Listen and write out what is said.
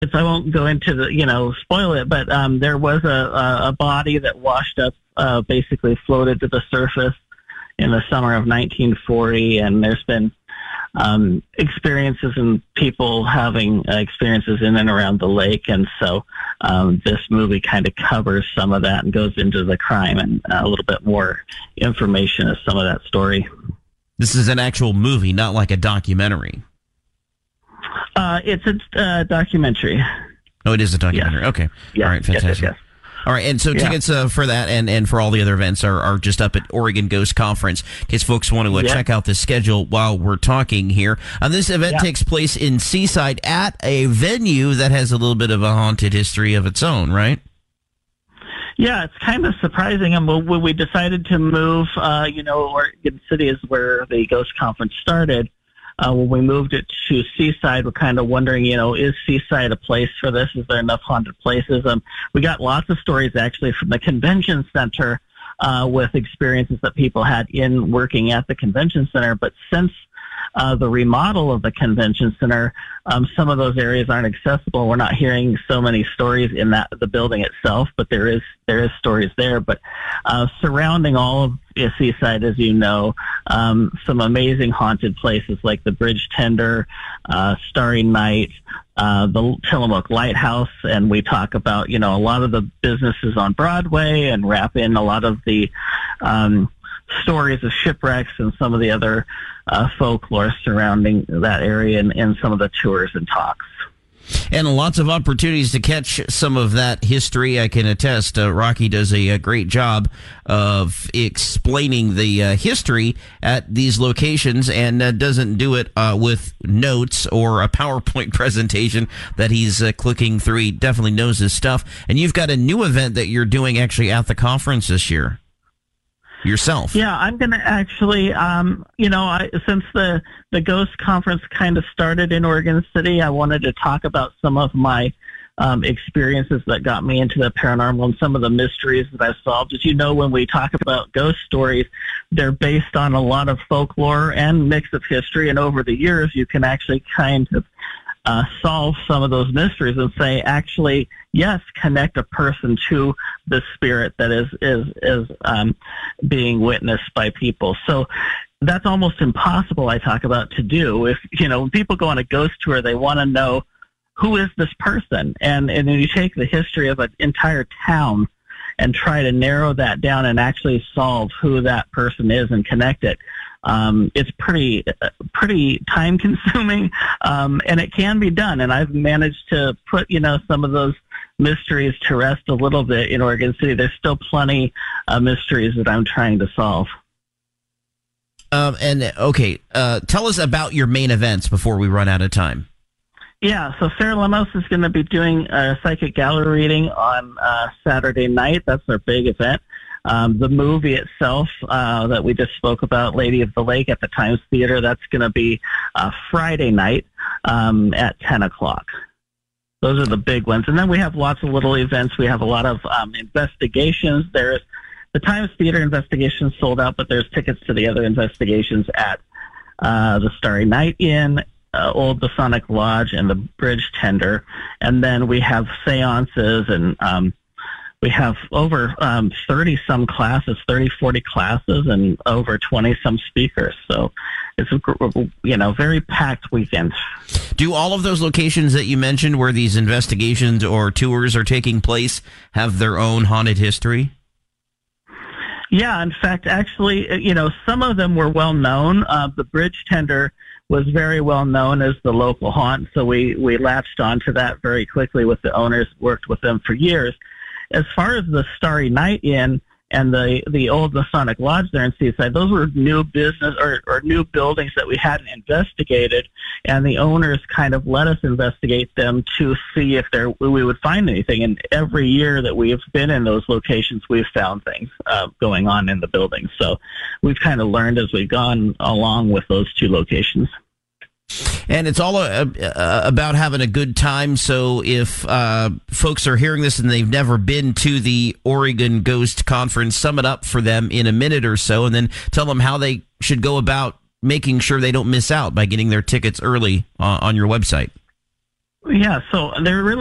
I won't go into the, spoil it, but there was a body that washed up, basically floated to the surface in the summer of 1940, and there's been experiences and people having experiences in and around the lake, and so this movie kind of covers some of that and goes into the crime and a little bit more information of some of that story. This is an actual movie, not like a documentary. It's a documentary. Oh, it is a documentary. Yes. Okay. Yes. All right. Fantastic. Yes. All right. And so tickets for that and for all the other events are just up at Oregon Ghost Conference in case folks want to check out the schedule while we're talking here. This event takes place in Seaside at a venue that has a little bit of a haunted history of its own, right? Yeah, it's kind of surprising. And when we decided to move, Oregon City is where the Ghost Conference started. When we moved it to Seaside, we're kind of wondering, is Seaside a place for this? Is there enough haunted places? We got lots of stories actually from the convention center with experiences that people had in working at the convention center. But since the remodel of the convention center, some of those areas aren't accessible. We're not hearing so many stories in the building itself, but there is stories there. But surrounding all of Seaside, as you know, some amazing haunted places like the Bridge Tender, Starry Night, the Tillamook Lighthouse, and we talk about a lot of the businesses on Broadway and wrap in a lot of the stories of shipwrecks and some of the other folklore surrounding that area in some of the tours and talks. And lots of opportunities to catch some of that history. I can attest, Rocky does a great job of explaining the history at these locations and doesn't do it with notes or a PowerPoint presentation that he's clicking through. He definitely knows his stuff. And you've got a new event that you're doing actually at the conference this year. Yourself. Yeah, I'm going to actually, since the Ghost Conference kind of started in Oregon City, I wanted to talk about some of my experiences that got me into the paranormal and some of the mysteries that I've solved. As you know, when we talk about ghost stories, they're based on a lot of folklore and mix of history, and over the years, you can actually kind of solve some of those mysteries and say, actually, yes, connect a person to the spirit that is being witnessed by people. So that's almost impossible, I talk about, to do. If, when people go on a ghost tour, they want to know, who is this person? And then you take the history of an entire town and try to narrow that down and actually solve who that person is and connect it. It's pretty time consuming, and it can be done. And I've managed to put, some of those mysteries to rest a little bit in Oregon City. There's still plenty of mysteries that I'm trying to solve. Tell us about your main events before we run out of time. Yeah, so Sarah Lemos is going to be doing a psychic gallery reading on Saturday night. That's our big event. The movie itself that we just spoke about, Lady of the Lake at the Times Theater, that's going to be Friday night at 10 o'clock. Those are the big ones. And then we have lots of little events. We have a lot of investigations. There's the Times Theater investigation sold out, but there's tickets to the other investigations at the Starry Night Inn, Old Masonic Lodge, and the Bridge Tender. And then we have seances, and we have over 30-some classes, 30, 40 classes, and over 20-some speakers. So it's a very packed weekend. Do all of those locations that you mentioned where these investigations or tours are taking place have their own haunted history? Yeah, in fact, actually, some of them were well known. The Bridge Tender was very well known as the local haunt, so we latched onto that very quickly with the owners, worked with them for years. As far as the Starry Night Inn and the Old Masonic Lodge there in Seaside, those were new business or new buildings that we hadn't investigated, and the owners kind of let us investigate them to see if we would find anything. And every year that we've been in those locations, we've found things going on in the buildings. So we've kind of learned as we've gone along with those two locations. And it's all about having a good time. So if folks are hearing this and they've never been to the Oregon Ghost Conference, sum it up for them in a minute or so, and then tell them how they should go about making sure they don't miss out by getting their tickets early on your website. Yeah, so there really